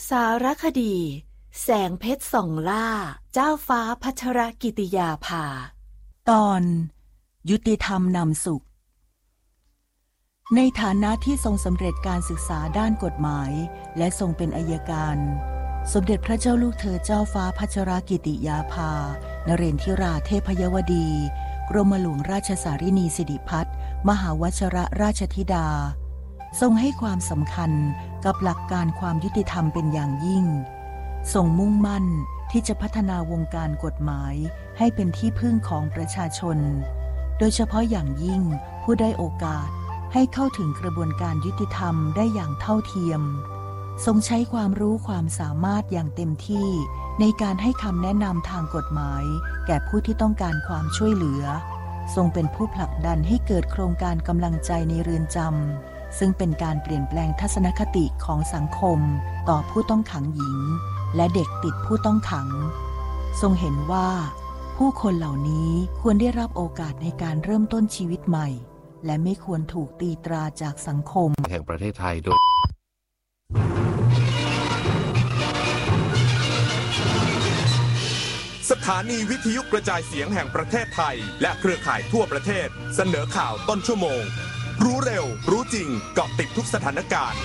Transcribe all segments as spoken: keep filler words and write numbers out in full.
สารคดีแสงเพชรส่องล่าเจ้าฟ้าพัชรกิติยาภาตอนยุติธรรมนำสุขในฐานะที่ทรงสำเร็จการศึกษาด้านกฎหมายและทรงเป็นอัยการสมเด็จพระเจ้าลูกเธอเจ้าฟ้าพัชรกิติยาภานเรนทิราเทพยวดีกรมหลวงราชสารินีสิริพัฒน์มหาวชรราชธิดาทรงให้ความสำคัญกับหลักการความยุติธรรมเป็นอย่างยิ่งทรงมุ่งมั่นที่จะพัฒนาวงการกฎหมายให้เป็นที่พึ่งของประชาชนโดยเฉพาะอย่างยิ่งผู้ได้โอกาสให้เข้าถึงกระบวนการยุติธรรมได้อย่างเท่าเทียมทรงใช้ความรู้ความสามารถอย่างเต็มที่ในการให้คำแนะนำทางกฎหมายแก่ผู้ที่ต้องการความช่วยเหลือทรงเป็นผู้ผลักดันให้เกิดโครงการกำลังใจในเรือนจำซึ่งเป็นการเปลี่ยนแปลงทัศนคติของสังคมต่อผู้ต้องขังหญิงและเด็กติดผู้ต้องขังทรงเห็นว่าผู้คนเหล่านี้ควรได้รับโอกาสในการเริ่มต้นชีวิตใหม่และไม่ควรถูกตีตราจากสังคมแห่งประเทศไทยโดยสถานีวิทยุกระจายเสียงแห่งประเทศไทยและเครือข่ายทั่วประเทศเสนอข่าวต้นชั่วโมงรู้เร็วรู้จริงเกาะติดทุกสถานการณ์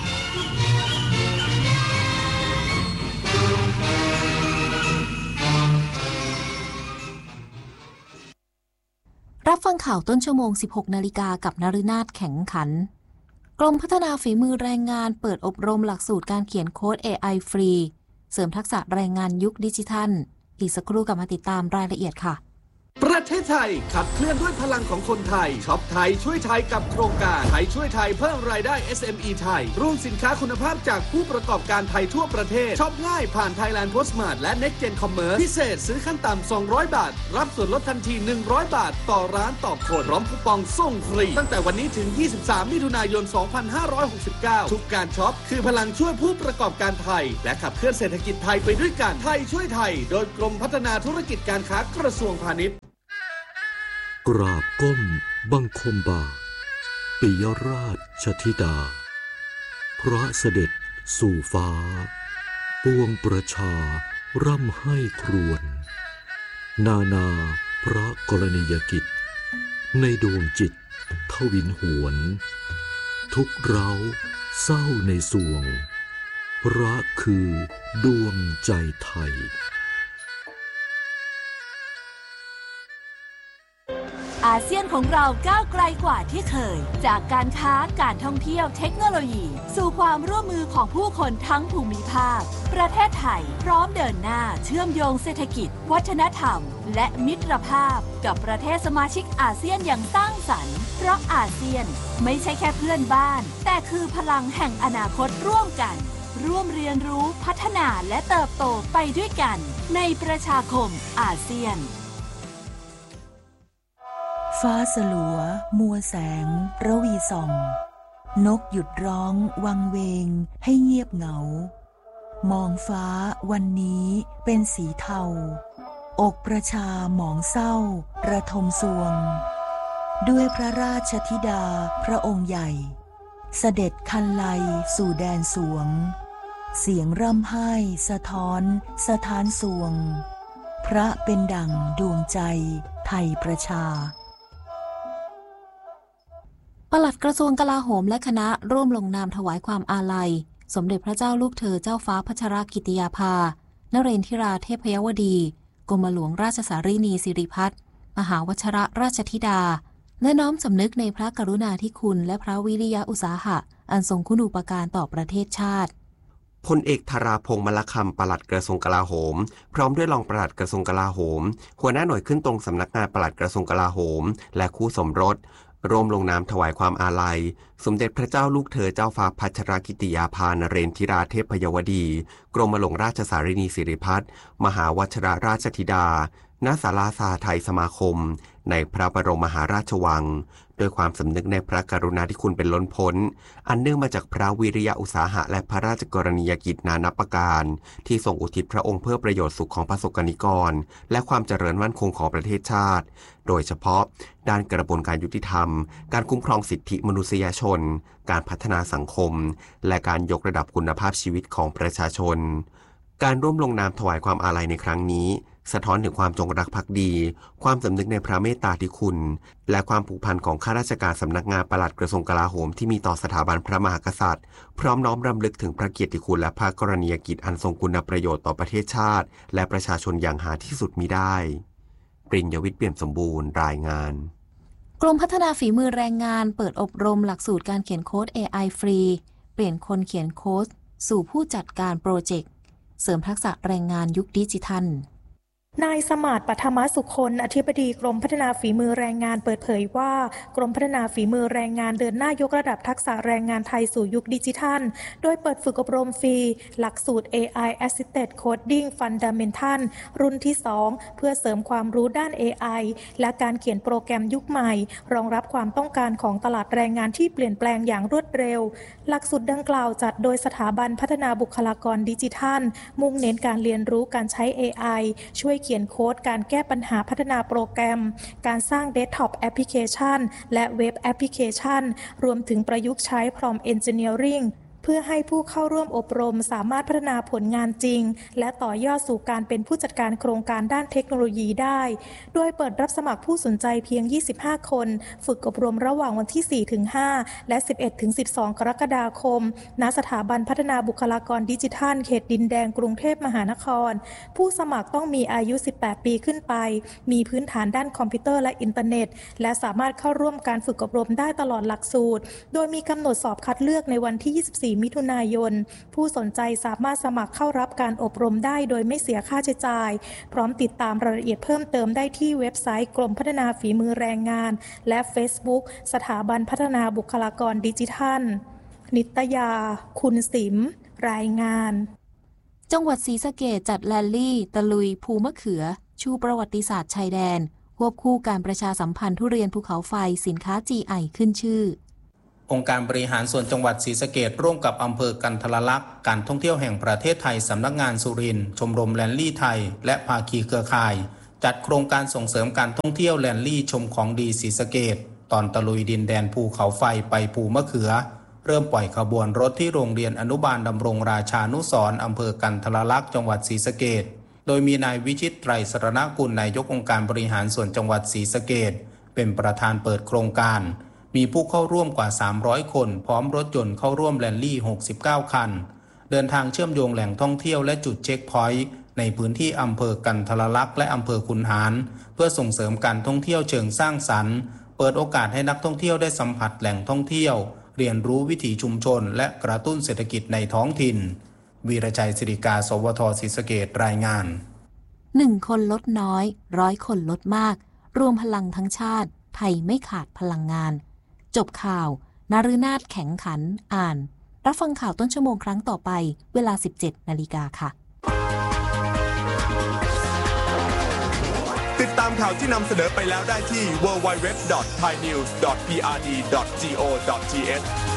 รับฟังข่าวต้นชั่วโมง สิบหกนาฬิกา กับนฤนาถแข็งขันกรมพัฒนาฝีมือแรงงานเปิดอบรมหลักสูตรการเขียนโค้ด เอ ไอ ฟรีเสริมทักษะแรงงานยุคดิจิทัลอีกสักครู่กลับมาติดตามรายละเอียดค่ะประเทศไทยขับเคลื่อนด้วยพลังของคนไทยช็อปไทยช่วยไทยกับโครงการไทยช่วยไทยเพิ่มรายได้ เอส เอ็ม อี ไทยร่วมสินค้าคุณภาพจากผู้ประกอบการไทยทั่วประเทศช็อปง่ายผ่าน Thailand Postmart และ Next Gen Commerce พิเศษซื้อขั้นต่ำสองร้อยบาทรับส่วนลดทันทีหนึ่งร้อยบาทต่อร้านต่อคนพร้อมคูปองส่งฟรีตั้งแต่วันนี้ถึงยี่สิบสามมิถุนายนสองพันห้าร้อยหกสิบเก้าทุกการช็อปคือพลังช่วยผู้ประกอบการไทยและขับเคลื่อนเศรษฐกิจไทยไปด้วยกันไทยช่วยไทยโดยกรมพัฒนาธุรกิจการค้ากระทรวงพาณิชย์กราบก้มบังคมบาทปิยราชธิดาพระเสด็จสู่ฟ้าปวงประชาร่ำให้ครวญนานาพระกรณียกิจในดวงจิตทวินหวนทุกเร้าเศร้าในสวงพระคือดวงใจไทยอาเซียนของเราก้าวไกลกว่าที่เคยจากการค้าการท่องเที่ยวเทคโนโลยีสู่ความร่วมมือของผู้คนทั้งภูมิภาคประเทศไทยพร้อมเดินหน้าเชื่อมโยงเศรษฐกิจวัฒนธรรมและมิตรภาพกับประเทศสมาชิกอาเซียนอย่างสร้างสรรค์เพราะอาเซียนไม่ใช่แค่เพื่อนบ้านแต่คือพลังแห่งอนาคตร่วมกันร่วมเรียนรู้พัฒนาและเติบโตไปด้วยกันในประชาคมอาเซียนฟ้าสลัวมัวแสงระวีส่องนกหยุดร้องวังเวงให้เงียบเหงามองฟ้าวันนี้เป็นสีเทาอกประชาหมองเศร้าระทมสวงด้วยพระราชธิดาพระองค์ใหญ่เสด็จคันไลสู่แดนสวงเสียงร่ำไห้สะท้อนสถานสวงพระเป็นดั่งดวงใจไทยประชาปลัดกระทรวงกลาโหมและคณะร่วมลงนามถวายความอาลัยสมเด็จพระเจ้าลูกเธอเจ้าฟ้าพัชรกิติยาภานเรนทิราเทพยวดีกรมหลวงราชสารินีสิริพัฒน์มหาวชรราชธิดาและน้อมสำนึกในพระกรุณาธิคุณและพระวิริยะอุตสาหะอันทรงคุณูปการต่อประเทศชาติพลเอกธาราพงษ์มลคำปลัดกระทรวงกลาโหมพร้อมด้วยรองปลัดกระทรวงกลาโหมหัวหน้าหน่วยขึ้นตรงสำนักงานปลัดกระทรวงกลาโหมและคู่สมรสร่วมลงนามถวายความอาลัยสมเด็จพระเจ้าลูกเธอเจ้าฟ้าพัชรกิติยาภานเรนทิราเทพยวดีกรมหลวงราชสารินีสิริพัฒน์มหาวชรราชธิดาณศาลาสหไทยสมาคมในพระบรมมหาราชวังด้วยความสำนึกในพระกรุณาธิคุณเป็นล้นพ้นอันเนื่องมาจากพระวิริยะอุตสาหะและพระราชกรณียกิจนานับประการที่ทรงอุทิศพระองค์เพื่อประโยชน์สุขของประสบกนิกรและความเจริญมั่นคงของประเทศชาติโดยเฉพาะด้านกระบวนการยุติธรรมการคุ้มครองสิทธิมนุษยชนการพัฒนาสังคมและการยกระดับคุณภาพชีวิตของประชาชนการร่วมลงนามถวายความอาลัยในครั้งนี้สะท้อนถึงความจงรักภักดีความสำนึกในพระเมตตาธิคุณและความผูกพันของข้าราชการสำนักงานปลัดกระทรวงกลาโหมที่มีต่อสถาบันพระมหากษัตริย์พร้อมน้อมรำลึกถึงพระเกียรติคุณและพระกรณียกิจอันทรงคุณประโยชน์ต่อประเทศชาติและประชาชนอย่างหาที่สุดมิได้ปริญญวิทย์เปี่ยมสมบูรณ์รายงานกรมพัฒนาฝีมือแรงงานเปิดอบรมหลักสูตรการเขียนโค้ด เอ ไอ ฟรีเปลี่ยนคนเขียนโค้ดสู่ผู้จัดการโปรเจกต์เสริมทักษะแรงงานยุคดิจิทัลนายสมาร์ท ปัทมสุคนอธิบดีกรมพัฒนาฝีมือแรงงานเปิดเผยว่ากรมพัฒนาฝีมือแรงงานเดินหน้ายกระดับทักษะแรงงานไทยสู่ยุคดิจิทัลโดยเปิดฝึกอบรมฟรีหลักสูตร เอ ไอ Assisted Coding Fundamental รุ่นที่สองเพื่อเสริมความรู้ด้าน เอ ไอ และการเขียนโปรแกรมยุคใหม่รองรับความต้องการของตลาดแรงงานที่เปลี่ยนแปลงอย่างรวดเร็วหลักสูตรดังกล่าวจัดโดยสถาบันพัฒนาบุคลากรดิจิทัลมุ่งเน้นการเรียนรู้การใช้ เอ ไอ ช่วยเขียนโค้ดการแก้ปัญหาพัฒนาโปรแกรมการสร้างเดสก์ท็อปแอปพลิเคชันและเว็บแอปพลิเคชันรวมถึงประยุกต์ใช้ Prompt Engineeringเพื่อให้ผู้เข้าร่วมอบรมสามารถพัฒนาผลงานจริงและต่อยอดสู่การเป็นผู้จัดการโครงการด้านเทคโนโลยีได้โดยเปิดรับสมัครผู้สนใจเพียงยี่สิบห้าคนฝึกอบรมระหว่างวันที่ สี่ถึงห้า และ สิบเอ็ดถึงสิบสอง กรกฎาคมณสถาบันพัฒนาบุคลากรดิจิทัลเขตดินแดงกรุงเทพมหานครผู้สมัครต้องมีอายุสิบแปดปีขึ้นไปมีพื้นฐานด้านคอมพิวเตอร์และอินเทอร์เน็ตและสามารถเข้าร่วมการฝึกอบรมได้ตลอดหลักสูตรโดยมีกำหนดสอบคัดเลือกในวันที่ยี่สิบสี่มิถุนายนผู้สนใจสามารถสมัครเข้ารับการอบรมได้โดยไม่เสียค่าใช้จ่ายพร้อมติดตามรายละเอียดเพิ่มเติมได้ที่เว็บไซต์กรมพัฒนาฝีมือแรงงานและ Facebook สถาบันพัฒนาบุคลากรดิจิทัลนิตยาคุณสิมรายงานจังหวัดศรีสะเกษจัดแรลลี่ตะลุยภูมะเขือชูประวัติศาสตร์ชายแดนควบคู่การประชาสัมพันธ์ทุเรียนภูเขาไฟสินค้า จี ไอ ขึ้นชื่อองค์การบริหารส่วนจังหวัดศรีสะเกษร่วมกับอำเภอกันทรลักษณ์การท่องเที่ยวแห่งประเทศไทยสำนักงานสุรินทร์ชมรมแรลลี่ไทยและภาคีเครือข่ายจัดโครงการส่งเสริมการท่องเที่ยวแรลลี่ชมของดีศรีสะเกษตอนตะลุยดินแดนภูเขาไฟไปภูมะเขือเริ่มปล่อยขบวนรถที่โรงเรียนอนุบาลดำรงราชานุสรณ์อำเภอกันทรลักษณ์จังหวัดศรีสะเกษโดยมีนายวิชิตไตรสรณกุลนายกองค์การบริหารส่วนจังหวัดศรีสะเกษเป็นประธานเปิดโครงการมีผู้เข้าร่วมกว่าสามร้อยคนพร้อมรถยนต์เข้าร่วมแรลลี่หกสิบเก้าคันเดินทางเชื่อมโยงแหล่งท่องเที่ยวและจุดเช็คพอยต์ในพื้นที่อำเภอกันทรลักษณ์และอำเภอขุนหารเพื่อส่งเสริมการท่องเที่ยวเชิงสร้างสรรค์เปิดโอกาสให้นักท่องเที่ยวได้สัมผัสแหล่งท่องเที่ยวเรียนรู้วิถีชุมชนและกระตุ้นเศรษฐกิจในท้องถิ่นวีรชัยศิริกาสวทศรีสะเกษรายงานหนึ่งคนลดน้อยร้อยคนลดมากรวมพลังทั้งชาติไทยไม่ขาดพลังงานจบข่าวนฤนาถแข็งขันอ่านรับฟังข่าวต้นชั่วโมงครั้งต่อไปเวลา สิบเจ็ดนาฬิกาค่ะติดตามข่าวที่นำเสนอไปแล้วได้ที่ ดับเบิลยู ดับเบิลยู ดับเบิลยู ดอท ไทยนิวส์ ดอท พี อาร์ ดี ดอท จี โอ ดอท ที เอช